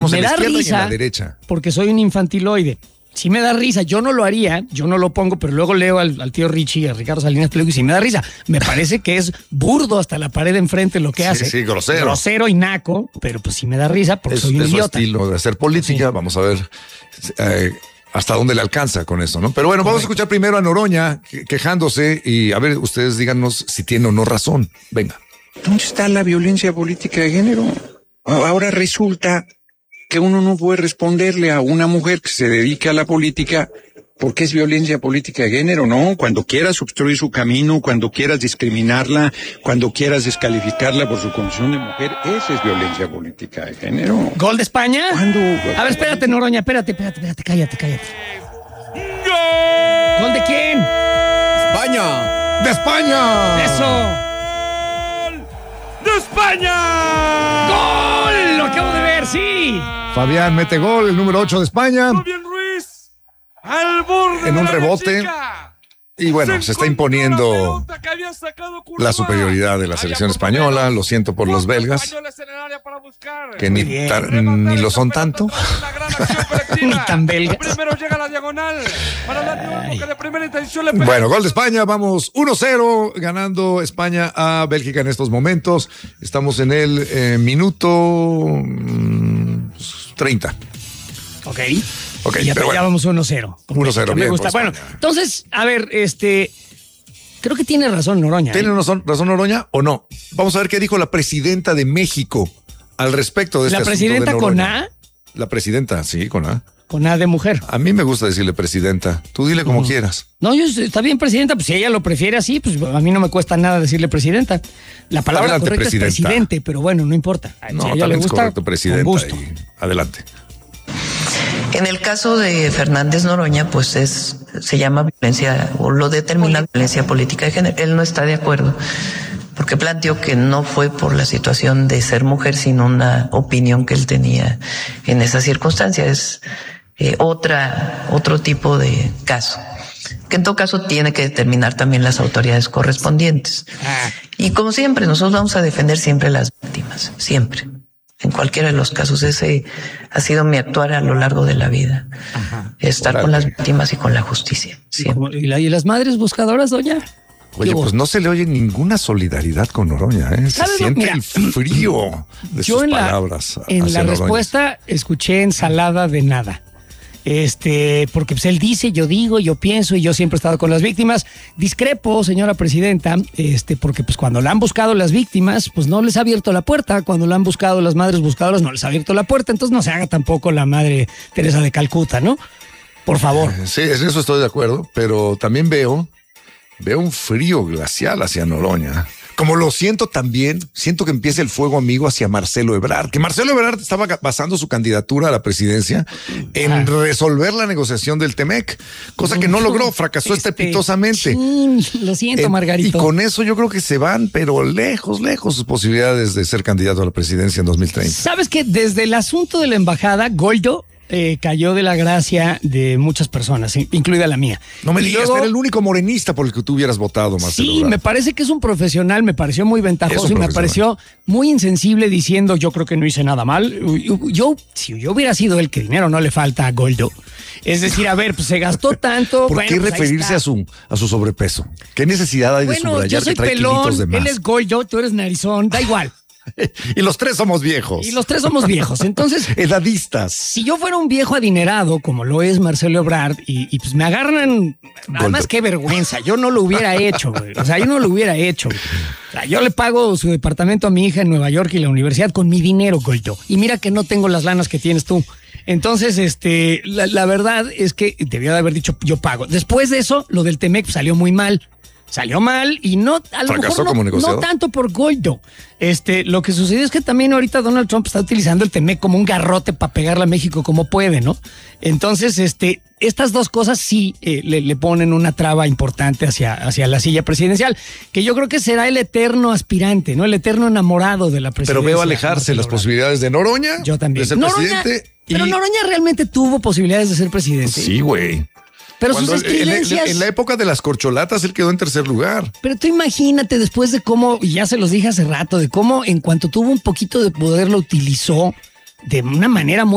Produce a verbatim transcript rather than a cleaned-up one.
estamos me en la da izquierda risa y en la derecha. Porque soy un infantiloide. Sí me da risa, yo no lo haría, yo no lo pongo, pero luego leo al, al tío Richie y a Ricardo Salinas Pliego y sí me da risa. Me parece que es burdo hasta la pared de enfrente lo que Sí, hace. sí, grosero. Grosero y naco, pero pues sí me da risa porque Es, soy un es su idiota. estilo de hacer política. Sí. Vamos a ver eh, hasta dónde le alcanza con eso, ¿no? Pero bueno, vamos a escuchar primero a Noroña que- quejándose y a ver, ustedes díganos si tiene o no razón. Venga. ¿Dónde está la violencia política de género? Ahora resulta que uno no puede responderle a una mujer que se dedique a la política porque es violencia política de género, ¿no? Cuando quieras obstruir su camino, cuando quieras discriminarla, cuando quieras descalificarla por su condición de mujer, esa es violencia política de género. ¿Gol de España? ¿Cuándo? A ver, espérate, Noroña, espérate, espérate, espérate, cállate, cállate. ¡Gol! ¿Gol de quién? ¡España! ¡De España! ¡Eso! ¡De España! ¡Gol! Lo acabo de ver, sí. Fabián mete gol, el número ocho de España. Fabián Ruiz al borde En de un la rebote. chica. Y bueno, se está encontró imponiendo la pelota que había sacado Courtois. la superioridad de la selección española. Lo siento por los belgas, Españoles en el área para buscar. que ni, bien. tar- ni lo son tanto. Una gran acción colectiva. Ni tan belgas. Primero llega la diagonal para la que de primera intención le pega. Bueno, gol de España, vamos uno cero, ganando España a Bélgica en estos momentos. Estamos en el eh, minuto mm, treinta. Ok. Ok, Y ya, pero ya bueno. vamos uno cero. uno cero, Me bien, gusta. pues, Bueno, España. entonces, a ver, este... Creo que tiene razón Noroña. ¿Tiene ¿eh? razón, razón Noroña o no? Vamos a ver qué dijo la presidenta de México al respecto de este ¿La asunto presidenta de con Noroña. A? La presidenta, sí, con A. Con A de mujer. A mí me gusta decirle presidenta. Tú dile como quieras. No, yo está bien, presidenta, pues si ella lo prefiere así, pues a mí no me cuesta nada decirle presidenta. La palabra Adelante, correcta presidenta. es presidente, pero bueno, no importa. No, si a ella le también es gusta, correcto, presidenta. con gusto. y adelante. En el caso de Fernández Noroña, pues es, se llama violencia, o lo determina violencia política de género. Él no está de acuerdo, porque planteó que no fue por la situación de ser mujer, sino una opinión que él tenía en esa circunstancia. Es eh, otra, otro tipo de caso, que en todo caso tiene que determinar también las autoridades correspondientes. Ah. Y como siempre, nosotros vamos a defender siempre las víctimas, siempre. En cualquiera de los casos, ese ha sido mi actuar a lo largo de la vida. Ajá. Estar Órale. con las víctimas y con la justicia. ¿Y, Siempre. como- y la- y las madres buscadoras, doña? Oye, ¿Qué hubo? pues no se le oye ninguna solidaridad con Noroña, ¿eh? Se ¿Sabes lo- siente mira, el frío de Yo sus en la, palabras. en hacia la Noroña. respuesta escuché ensalada de nada. Este, porque pues él dice, yo digo, yo pienso y yo siempre he estado con las víctimas. Discrepo, señora presidenta, este, porque pues cuando la han buscado las víctimas, pues no les ha abierto la puerta. Cuando la han buscado las madres buscadoras, no les ha abierto la puerta. Entonces no se haga tampoco la madre Teresa de Calcuta, ¿no? Por favor. Sí, en eso estoy de acuerdo, pero también veo, veo un frío glacial hacia Noroña. Como lo siento también, siento que empieza el fuego amigo hacia Marcelo Ebrard, que Marcelo Ebrard estaba basando su candidatura a la presidencia en Ah. resolver la negociación del Temec, cosa que no logró, fracasó Este, estrepitosamente. chin, lo siento, Eh, Margarito. Y con eso yo creo que se van, pero lejos, lejos sus posibilidades de ser candidato a la presidencia en dos mil treinta. ¿Sabes que desde el asunto de la embajada, Goldo eh, cayó de la gracia de muchas personas, in- incluida la mía? No me Y digas, luego- era el único morenista por el que tú hubieras votado, Marcelo Sí, Ebrard. me parece que es un profesional, me pareció muy Es ventajoso un y me profesional. pareció muy insensible diciendo yo creo que no hice nada mal. Yo, si yo hubiera sido el que dinero no le falta a Goldo. Es decir, a ver, pues se gastó tanto. ¿Por bueno, qué pues ahí referirse está. a su, a su sobrepeso? ¿Qué necesidad hay de Bueno, yo subrayar soy que trae pelón, kilitos de más? él es Goldo, tú eres narizón, da igual. Y los tres somos viejos. Y los tres somos viejos. Entonces, Edadistas. si yo fuera un viejo adinerado, como lo es Marcelo Ebrard, y, y pues me agarran, además qué vergüenza, yo no lo hubiera hecho, güey. O sea, yo no lo hubiera hecho. O sea, yo le pago su departamento a mi hija en Nueva York y la universidad con mi dinero, Goldo. Y mira que no tengo las lanas que tienes tú. Entonces, este, la, la verdad es que debió de haber dicho yo pago. Después de eso, lo del Temec salió muy mal. Salió mal y no, a lo Fracasó mejor como no, negociador. no tanto por Goldo. Este, lo que sucedió es que también ahorita Donald Trump está utilizando el Temec como un garrote para pegarle a México como puede, ¿no? Entonces, este, estas dos cosas sí eh, le, le ponen una traba importante hacia, hacia la silla presidencial, que yo creo que será el eterno aspirante, ¿no? El eterno enamorado de la presidencia. Pero veo alejarse Marcelo las Ebrard. posibilidades de Noroña. Yo también. De ser Noroña- presidente. Pero y- Noroña realmente tuvo posibilidades de ser presidente. Sí, güey. Pero Cuando sus en, en- estridencias... en la época de las corcholatas, él quedó en tercer lugar. Pero tú imagínate después de cómo, y ya se los dije hace rato, de cómo en cuanto tuvo un poquito de poder lo utilizó de una manera muy